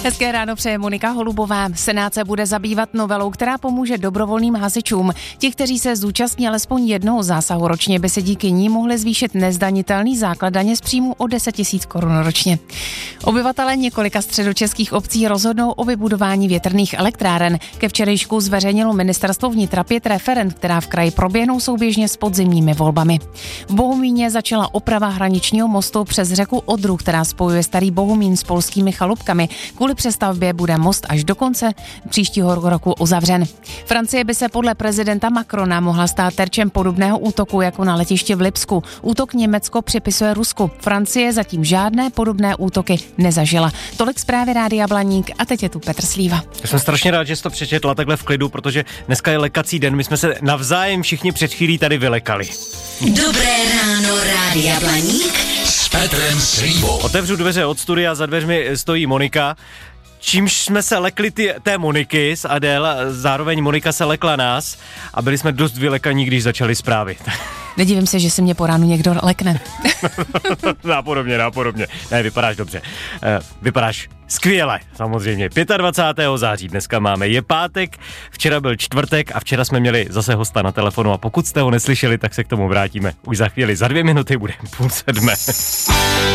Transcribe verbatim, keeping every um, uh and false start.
Hezké ráno přeje Monika Holubová. Senát se bude zabývat novelou, která pomůže dobrovolným hasičům. Ti, kteří se zúčastní alespoň jednoho zásahu ročně, by se díky ní mohli zvýšit nezdanitelný základ daně z příjmu o deset tisíc korun ročně. Obyvatelé několika středočeských obcí rozhodnou o vybudování větrných elektráren. Ke včerejšku zveřejnilo ministerstvo vnitra pět referend, která v kraji proběhnou souběžně s podzimními volbami. V Bohumíně začala oprava hraničního mostu přes řeku Odru, která spojuje Starý Bohumín s polskými chalupkami. Kvůli přestavbě bude most až do konce příštího roku uzavřen. Francie by se podle prezidenta Macrona mohla stát terčem podobného útoku jako na letišti v Lipsku. Útok Německo připisuje Rusku. Francie zatím žádné podobné útoky nezažila. Tolik zprávy Rádia Blaník a teď je tu Petr Slíva. Já jsem strašně rád, že jsi to přečetla takhle v klidu, protože dneska je lekací den. My jsme se navzájem všichni před chvílí tady vylekali. Dobré ráno, Rádia Blaník s Petrem Slívou. Otevřu dveře od studia, za dveřmi stojí Monika. Čímž jsme se lekli ty, té Moniky z Adél, zároveň Monika se lekla nás a byli jsme dost vylekaní, když začaly zprávy. Nedivím se, že se mě po ránu někdo lekne. nápodobně, nápodobně. Ne, vypadáš dobře. E, vypadáš skvěle, samozřejmě. dvacátého pátého září dneska máme. Je pátek, včera byl čtvrtek a včera jsme měli zase hosta na telefonu a pokud jste ho neslyšeli, tak se k tomu vrátíme už za chvíli. Za dvě minuty bude půl sedmé.